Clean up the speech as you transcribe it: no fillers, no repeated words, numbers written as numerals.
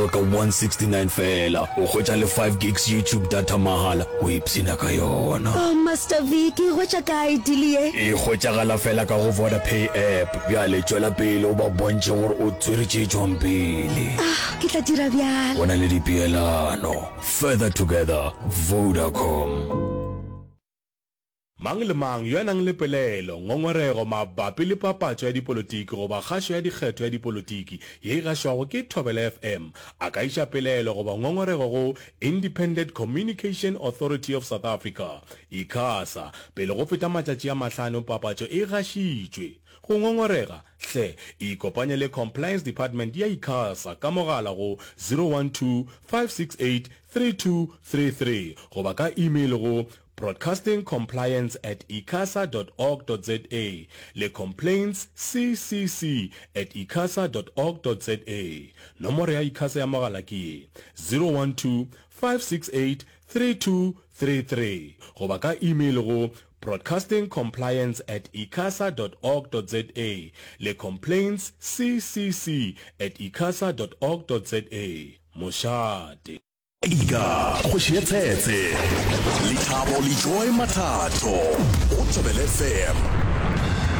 ka 169 fela o khwetsa le 5 gigs YouTube data mahala o ipsina ka yona. Oh Master Vicky go tsa kae dilie e khwetsa gala fela ka go Vodapay app ya le tswela pele o ba bontshe gore o tswere tšhompele. ke tla dira bjala bona le dipeelano further together Vodacom. Mang le mang yo nang le pelelo ngongorego mabapi le papatso ya dipolotiki go ba kgasho ya dikgetho ya dipolotiki ye ga shwago ke Thobela FM a ka isha pelelo go ba ngongorego go Independent Communication Authority of South Africa ICASA pele go feta matšatši a mahlano papatso e gashitšwe go ngongorega hle ikopanya le Compliance Department ya ICASA ka mogala go 012 568 3233 go ba ka email go broadcastingcompliance@icasa.org.za le complaints ccc@icasa.org.za nomoro ya ICASA ya mogala ke 012 568 3233 go ba ka email go broadcastingcompliance@icasa.org.za le complaints ccc@icasa.org.za moshate Iga khoshiyetsetse Lithabo Lijoy Mathatho o Thobela FM